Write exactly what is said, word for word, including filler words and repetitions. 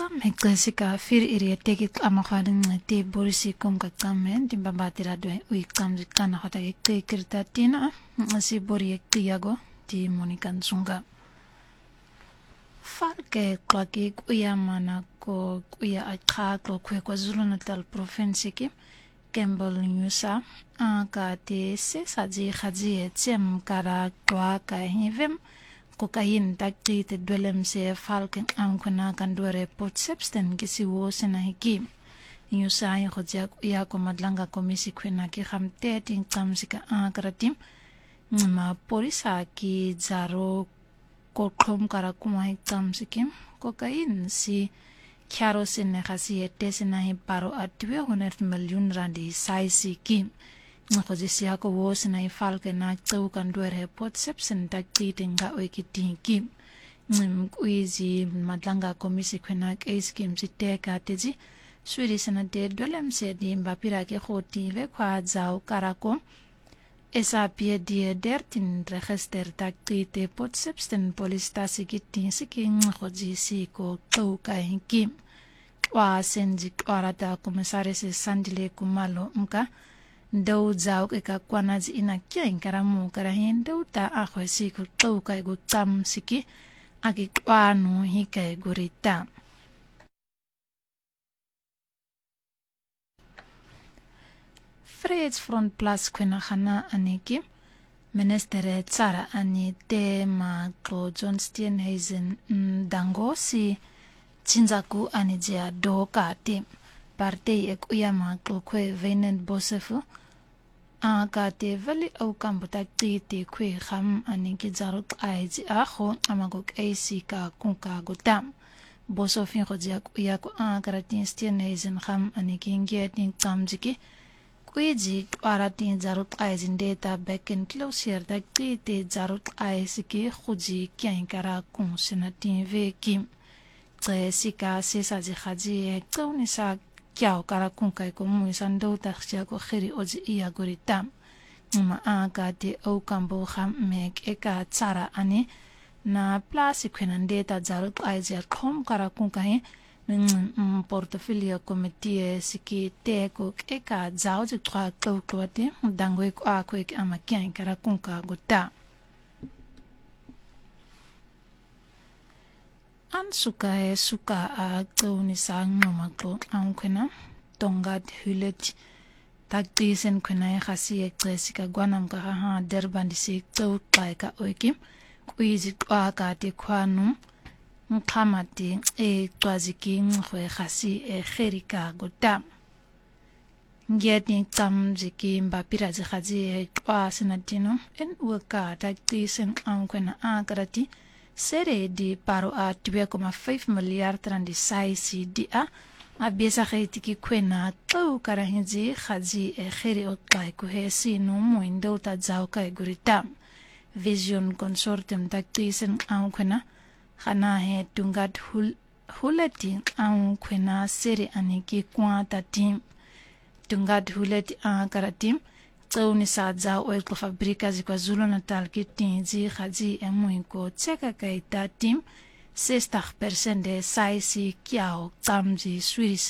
Kam heklasika fir iri tekit amakading te borisi kum kakamen timbabatira dwe ui kam kana hota ekte kirtatina si bori ekte yago ti monikan sunga. Falke klaki kuya mana ko kuya akha ko kwe kwa Zulu Natal province ki Campbell Nyusa ka te se saji khaji chem kara kwa ka hivem kokain takti te dwelem se falken am kuna kandore pot substan kisi wo sena hiki Nyusa yin khojak ya ko madlanga komisi kwena ki khamte tin kamsika akratim ma polisa ki zaro ko klom kara kuma kamsikim kokain si kerosene khasi etesena hi paro atwe hundred million randi saisi ki ngakojisia ko wos na ifalke na tau kan duere pot sepsen takti tinga oikitinki ngim kuizi madlanga komisi kwena case kim siteka teji swiri sana de dolem se di mbapira ke khoti ve kwa zau karako esa pie die dertin register takti te pot sepsen police stasi kitin siki ngakojisi ko tau ka hinki wa senji kwarata komisaris sandile kumalo mka dau zau ke ka kwanazi ina kya inkaramu karahin dau ta akhwesi ku tau kai gu tam siki agi kwanu hi kai gurita Freds Front Plus kwena khana aniki minister tsara ani te ma ko John Steenhuisen dangosi chinzaku ani jia doka te partei ek uyama ko kwe Venant Bosefu a ka te vali au kambuta te te kwe kham ani ki zarut aizi a kho amagok ac ka kunka gutam Bosofin khojia kuya ko a karatin Steenhuisen kham ani ki ngetin tamjiki kweji aratin zarut aizi data back and closer da te te zarut aizi ki khoji kyan kara kun senatin ve kim sika sesa ji khaji ek tawni sa kyao kara kunkai ko mu sando takhja ko khiri oji iya goritam ma aga de au kambo kham mek eka tsara ani na plus kwenande ta zarut aizer khom kara kunkai ning portfolio committee siki te ko eka zao ji kwa ko kwate dangwe ko ako ek amakyan kara kunka gota an suka e suka a tawni sa ngoma ko an kwena tongat hulet taktisen kwena e khasi e tsika gwanam ka ha derbandi se taw ka oikim kuizi kwa ka te kwanu mkamati e twaziki ngwe khasi e kherika gota ngeti tamziki mbapira zi khazi e kwa senatino en waka taktisen an kwena akarati sere di paro a two point five miljard rand saisi di a abesa khaitiki kwena tau karahinzi khazi e khere otai ko hesi no moindo ta zau kai guritam vision consortium taktisen an kwena khana he tungat hul hulati an kwena sere aniki kwata tim tungat hulati a karatim tawni sa za oil ko fabrika zi kwa Zulu Natal ki tinzi khazi emui ko tseka kai ta tim sixty percent de saisi kiao tamzi swiri